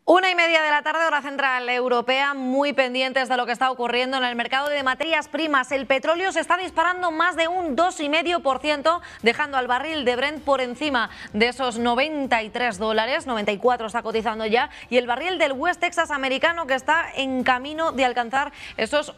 1:30 de la tarde, hora central europea, muy pendientes de lo que está ocurriendo en el mercado de materias primas. El petróleo se está disparando más de un 2,5%, dejando al barril de Brent por encima de esos $93, 94 está cotizando ya, y el barril del West Texas americano que está en camino de alcanzar esos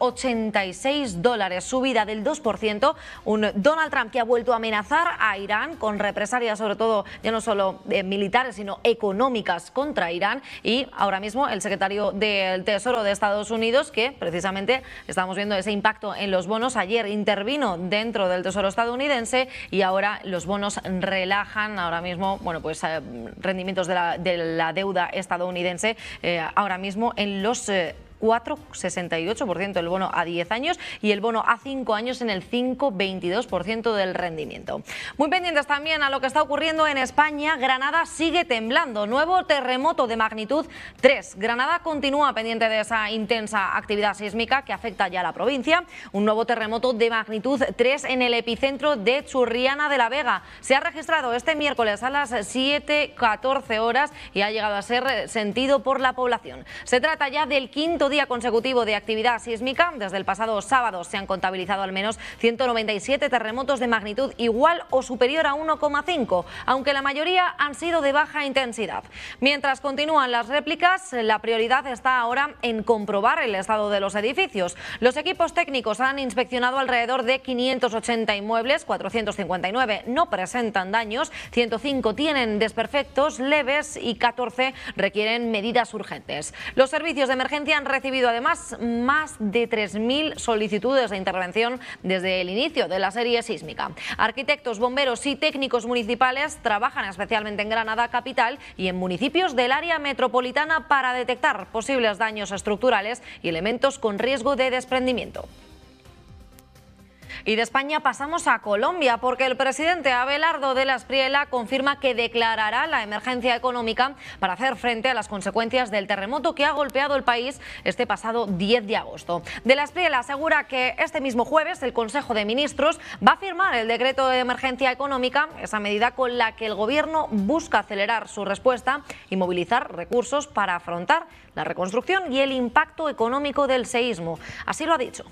$86, subida del 2%. Un Donald Trump que ha vuelto a amenazar a Irán con represalias, sobre todo ya no solo militares, sino económicas contra Irán, y ahora mismo el secretario del Tesoro de Estados Unidos, que precisamente estamos viendo ese impacto en los bonos, ayer intervino dentro del Tesoro estadounidense y ahora los bonos relajan ahora mismo, bueno, pues rendimientos de la deuda estadounidense ahora mismo en los 4,68% el bono a 10 años y el bono a 5 años en el 5,22% del rendimiento. Muy pendientes también a lo que está ocurriendo en España. Granada sigue temblando. Nuevo terremoto de magnitud 3. Granada continúa pendiente de esa intensa actividad sísmica que afecta ya a la provincia. Un nuevo terremoto de magnitud 3 en el epicentro de Churriana de la Vega. Se ha registrado este miércoles a las 7:14 horas y ha llegado a ser sentido por la población. Se trata ya del quinto día consecutivo de actividad sísmica. Desde el pasado sábado se han contabilizado al menos 197 terremotos de magnitud igual o superior a 1,5, aunque la mayoría han sido de baja intensidad. Mientras continúan las réplicas, la prioridad está ahora en comprobar el estado de los edificios. Los equipos técnicos han inspeccionado alrededor de 580 inmuebles, 459 no presentan daños, 105 tienen desperfectos leves y 14 requieren medidas urgentes. Los servicios de emergencia han recibido además más de 3.000 solicitudes de intervención desde el inicio de la serie sísmica. Arquitectos, bomberos y técnicos municipales trabajan especialmente en Granada capital y en municipios del área metropolitana para detectar posibles daños estructurales y elementos con riesgo de desprendimiento. Y de España pasamos a Colombia, porque el presidente Abelardo de la Espriella confirma que declarará la emergencia económica para hacer frente a las consecuencias del terremoto que ha golpeado el país este pasado 10 de agosto. De la Espriella asegura que este mismo jueves el Consejo de Ministros va a firmar el decreto de emergencia económica, esa medida con la que el Gobierno busca acelerar su respuesta y movilizar recursos para afrontar la reconstrucción y el impacto económico del seísmo. Así lo ha dicho.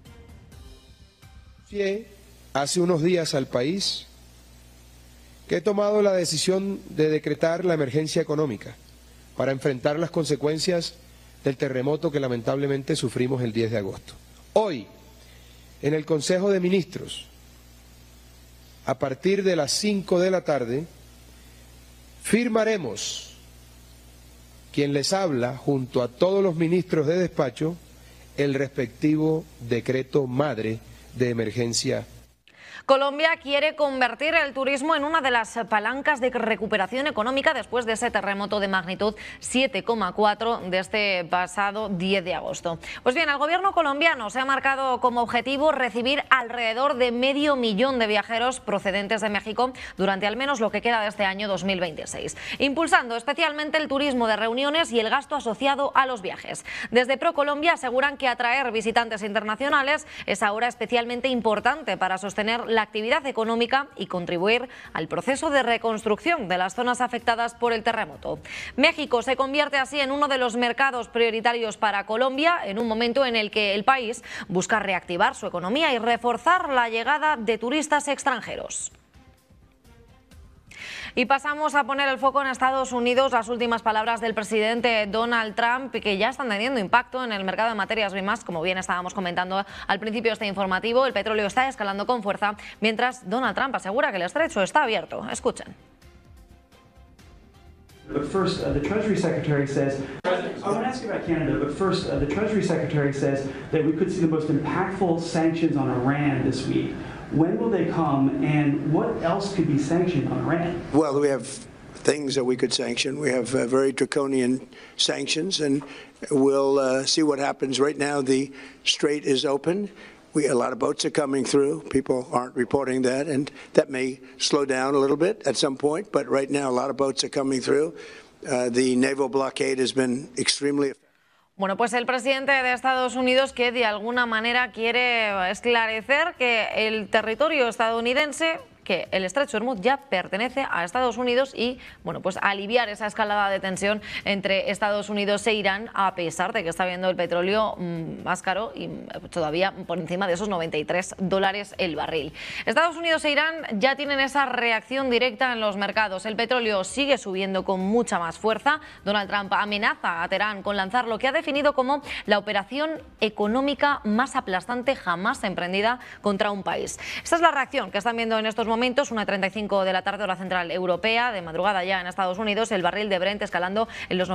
Hace unos días al país que he tomado la decisión de decretar la emergencia económica para enfrentar las consecuencias del terremoto que lamentablemente sufrimos el 10 de agosto. Hoy, en el Consejo de Ministros, a partir de las 5 de la tarde, firmaremos, quien les habla, junto a todos los ministros de despacho, el respectivo decreto madre de emergencia. Colombia quiere convertir el turismo en una de las palancas de recuperación económica después de ese terremoto de magnitud 7,4 de este pasado 10 de agosto. Pues bien, el gobierno colombiano se ha marcado como objetivo recibir alrededor de 500.000 de viajeros procedentes de México durante al menos lo que queda de este año 2026, impulsando especialmente el turismo de reuniones y el gasto asociado a los viajes. Desde ProColombia aseguran que atraer visitantes internacionales es ahora especialmente importante para sostener la actividad económica y contribuir al proceso de reconstrucción de las zonas afectadas por el terremoto. México se convierte así en uno de los mercados prioritarios para Colombia en un momento en el que el país busca reactivar su economía y reforzar la llegada de turistas extranjeros. Y pasamos a poner el foco en Estados Unidos. Las últimas palabras del presidente Donald Trump, que ya están teniendo impacto en el mercado de materias primas, como bien estábamos comentando al principio de este informativo. El petróleo está escalando con fuerza, mientras Donald Trump asegura que el estrecho está abierto. Escuchen. But first, the Treasury Secretary says, I want to ask you about Canada, but first, the Treasury Secretary says that we could see the most impactful sanctions on Iran this week. When will they come, and what else could be sanctioned on Iran? Well, we have things that we could sanction. We have very draconian sanctions, and we'll see what happens. Right now, the strait is open. A lot of boats are coming through. People aren't reporting that, and that may slow down a little bit at some point. But right now, a lot of boats are coming through. The naval blockade has been extremely effective. Bueno, pues el presidente de Estados Unidos, que de alguna manera quiere esclarecer que el territorio estadounidense que el estrecho de Hormuz ya pertenece a Estados Unidos y, bueno, pues aliviar esa escalada de tensión entre Estados Unidos e Irán, a pesar de que está viendo el petróleo más caro y todavía por encima de esos $93 el barril. Estados Unidos e Irán ya tienen esa reacción directa en los mercados. El petróleo sigue subiendo con mucha más fuerza. Donald Trump amenaza a Teherán con lanzar lo que ha definido como la operación económica más aplastante jamás emprendida contra un país. Esta es la reacción que están viendo en estos momentos, 1:35 de la tarde, hora central europea, de madrugada ya en Estados Unidos, el barril de Brent escalando en los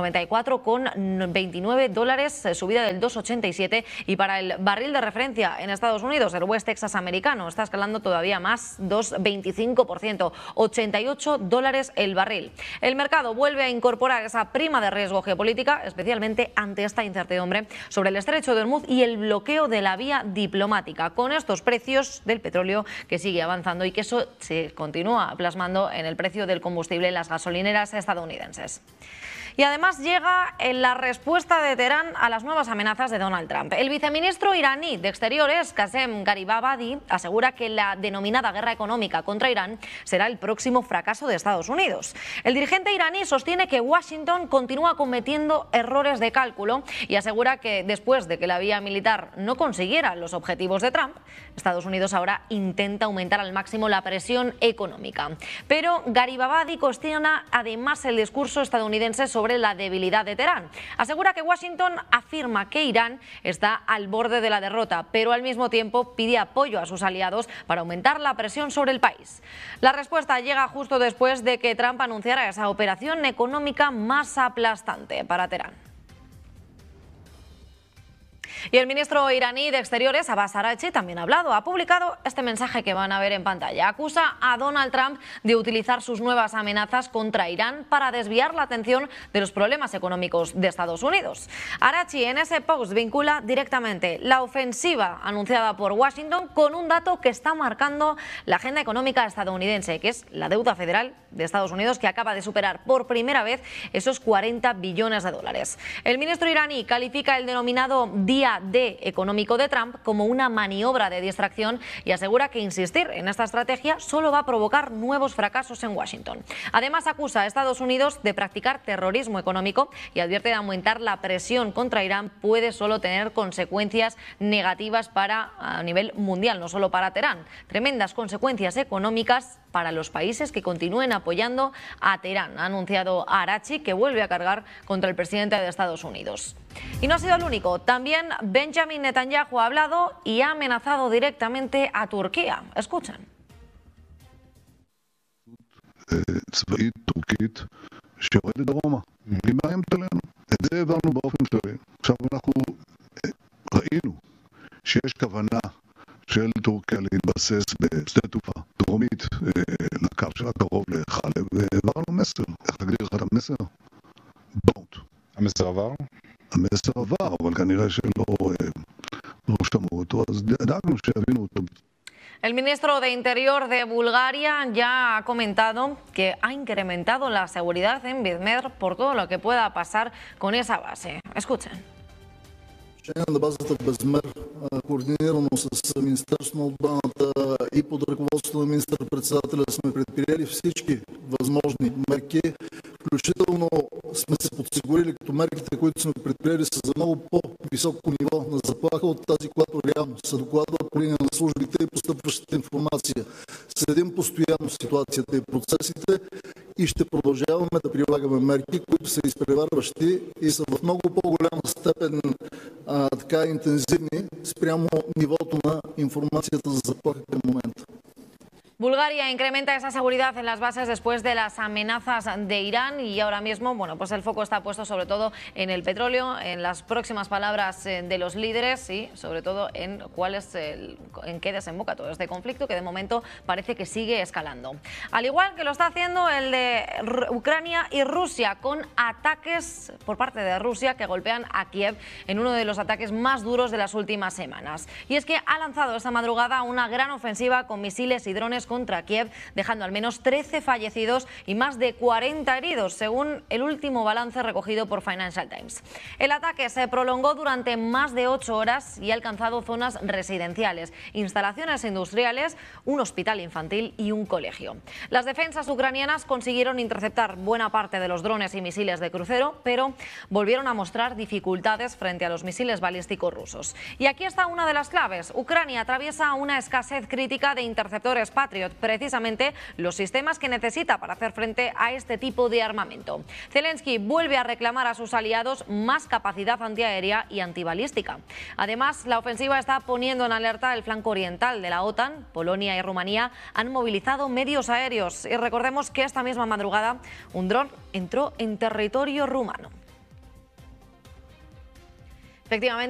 $94,29, subida del 2,87, y para el barril de referencia en Estados Unidos, el West Texas americano, está escalando todavía más, 2,25%, $88 el barril. El mercado vuelve a incorporar esa prima de riesgo geopolítica, especialmente ante esta incertidumbre sobre el estrecho de Hormuz y el bloqueo de la vía diplomática, con estos precios del petróleo que sigue avanzando y que eso se continúa plasmando en el precio del combustible en las gasolineras estadounidenses. Y además llega la respuesta de Teherán a las nuevas amenazas de Donald Trump. El viceministro iraní de Exteriores, Qasem Gharibabadi, asegura que la denominada guerra económica contra Irán será el próximo fracaso de Estados Unidos. El dirigente iraní sostiene que Washington continúa cometiendo errores de cálculo y asegura que después de que la vía militar no consiguiera los objetivos de Trump, Estados Unidos ahora intenta aumentar al máximo la presión económica. Pero Gharibabadi cuestiona además el discurso estadounidense sobre la debilidad de Teherán. Asegura que Washington afirma que Irán está al borde de la derrota, pero al mismo tiempo pide apoyo a sus aliados para aumentar la presión sobre el país. La respuesta llega justo después de que Trump anunciara esa operación económica más aplastante para Teherán. Y el ministro iraní de Exteriores, Abbas Araghchi, también ha hablado. Ha publicado este mensaje que van a ver en pantalla. Acusa a Donald Trump de utilizar sus nuevas amenazas contra Irán para desviar la atención de los problemas económicos de Estados Unidos. Araghchi en ese post vincula directamente la ofensiva anunciada por Washington con un dato que está marcando la agenda económica estadounidense, que es la deuda federal de Estados Unidos, que acaba de superar por primera vez esos $40 billones. El ministro iraní califica el denominado Día D económico de Trump como una maniobra de distracción y asegura que insistir en esta estrategia solo va a provocar nuevos fracasos en Washington. Además, acusa a Estados Unidos de practicar terrorismo económico y advierte de aumentar la presión contra Irán puede solo tener consecuencias negativas a nivel mundial, no solo para Teherán. Tremendas consecuencias económicas para los países que continúen apoyando a Teherán, ha anunciado Araghchi, que vuelve a cargar contra el presidente de Estados Unidos. Y no ha sido el único. También Benjamin Netanyahu ha hablado y ha amenazado directamente a Turquía. Escuchen. צבאית טורקית שיורדת דרומה, היא מאיימת עלינו. את זה העברנו באופן שווה. עכשיו אנחנו ראינו שיש כוונה של טורקיה להתבסס בשדה תעופה דרומית לקו שלה קרוב לחלב, והעברנו מסר. איך תגדיר לך את המסר? Don't. המסר עבר? המסר עבר, אבל כנראה שלא שמעו אותו, אז דאגנו שיבינו אותו. El ministro de Interior de Bulgaria ya ha comentado que ha incrementado la seguridad en Vidmer por todo lo que pueda pasar con esa base. Escuchen. На базата в Безмер, координирано с Министерството на отбраната и под ръководството на министър-председателя сме предприели всички възможни мерки, включително сме се подсигурили като мерките, които сме предприели са за много по-високо ниво на заплаха от тази, която реално се докладва по линия на службите и постъпващата информация. Следим постоянно ситуацията и процесите и ще продължаваме да прилагаме мерки, които са изпреварващи и са в много по-голяма степен така интензивни спрямо нивото на информацията за заплаха към момента. Bulgaria incrementa esa seguridad en las bases después de las amenazas de Irán y ahora mismo, bueno, pues el foco está puesto sobre todo en el petróleo, en las próximas palabras de los líderes y sobre todo en en qué desemboca todo este conflicto que de momento parece que sigue escalando. Al igual que lo está haciendo el de Ucrania y Rusia, con ataques por parte de Rusia que golpean a Kiev en uno de los ataques más duros de las últimas semanas. Y es que ha lanzado esta madrugada una gran ofensiva con misiles y drones ataques contra Kiev, dejando al menos 13 fallecidos y más de 40 heridos, según el último balance recogido por Financial Times. El ataque se prolongó durante más de 8 horas y ha alcanzado zonas residenciales, instalaciones industriales, un hospital infantil y un colegio. Las defensas ucranianas consiguieron interceptar buena parte de los drones y misiles de crucero, pero volvieron a mostrar dificultades frente a los misiles balísticos rusos. Y aquí está una de las claves. Ucrania atraviesa una escasez crítica de interceptores Patriot, precisamente los sistemas que necesita para hacer frente a este tipo de armamento. Zelensky vuelve a reclamar a sus aliados más capacidad antiaérea y antibalística. Además, la ofensiva está poniendo en alerta el flanco oriental de la OTAN. Polonia y Rumanía han movilizado medios aéreos y recordemos que esta misma madrugada un dron entró en territorio rumano. Efectivamente.